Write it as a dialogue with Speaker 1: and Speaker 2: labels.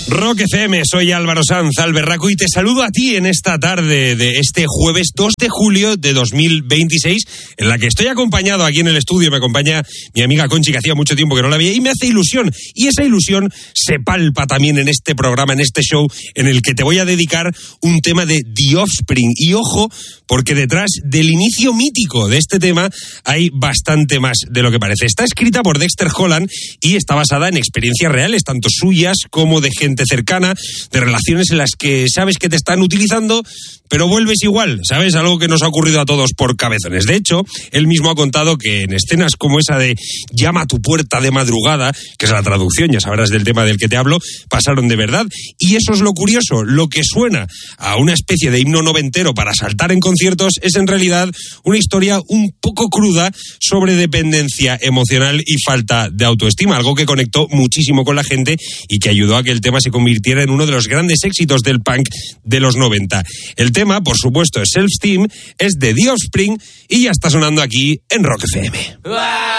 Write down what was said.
Speaker 1: Rock FM, soy Álvaro Sanz, Alberraco, y te saludo a ti en esta tarde de este jueves 2 de julio de 2026, en la que estoy acompañado aquí en el estudio. Me acompaña mi amiga Conchi, que hacía mucho tiempo que no la veía, y me hace ilusión. Y esa ilusión se palpa también en este programa, en este show, en el que te voy a dedicar un tema de The Offspring. Y ojo, porque detrás del inicio mítico de este tema hay bastante más de lo que parece. Está escrita por Dexter Holland y está basada en experiencias reales, tanto suyas como de gente cercana, de relaciones en las que sabes que te están utilizando, pero vuelves igual, ¿sabes? Algo que nos ha ocurrido a todos por cabezones. De hecho, él mismo ha contado que en escenas como esa de llama a tu puerta de madrugada, que es la traducción, ya sabrás del tema del que te hablo, pasaron de verdad. Y eso es lo curioso, lo que suena a una especie de himno noventero para saltar en conciertos es en realidad una historia un poco cruda sobre dependencia emocional y falta de autoestima, algo que conectó muchísimo con la gente y que ayudó a que el tema se convirtiera en uno de los grandes éxitos del punk de los 90. El tema, por supuesto, es Self-Esteem, es de The Offspring y ya está sonando aquí en Rock FM.